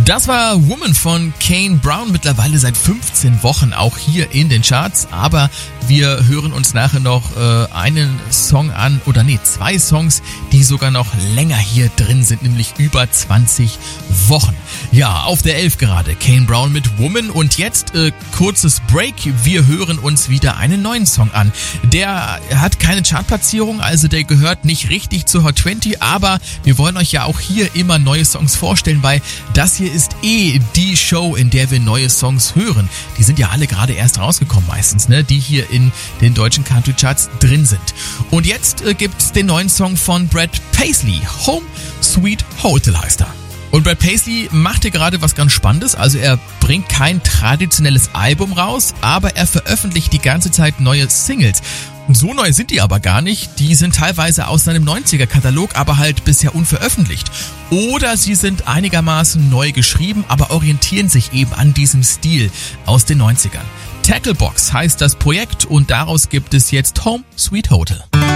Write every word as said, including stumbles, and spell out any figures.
Das war Woman von Kane Brown, mittlerweile seit fünfzehn Wochen auch hier in den Charts, aber wir hören uns nachher noch äh, einen Song an, oder nee, zwei Songs, die sogar noch länger hier drin sind, nämlich über zwanzig Wochen. Ja, auf der elf gerade, Kane Brown mit Woman und jetzt äh, kurzes Break, wir hören uns wieder einen neuen Song an. Der hat keine Chartplatzierung, also der gehört nicht richtig zur Hot zwanzig, aber wir wollen euch ja auch hier immer neue Songs vorstellen, weil das hier ist eh die Show, in der wir neue Songs hören. Die sind ja alle gerade erst rausgekommen meistens, ne? Die hier in den deutschen Country Charts drin sind. Und jetzt äh, gibt's den neuen Song von Brad Paisley, Home Sweet Hotel heißt er. Und Brad Paisley macht hier gerade was ganz Spannendes, also er bringt kein traditionelles Album raus, aber er veröffentlicht die ganze Zeit neue Singles. So neu sind die aber gar nicht, die sind teilweise aus seinem neunziger-Katalog, aber halt bisher unveröffentlicht. Oder sie sind einigermaßen neu geschrieben, aber orientieren sich eben an diesem Stil aus den neunzigern. Tacklebox heißt das Projekt und daraus gibt es jetzt Home Sweet Hotel.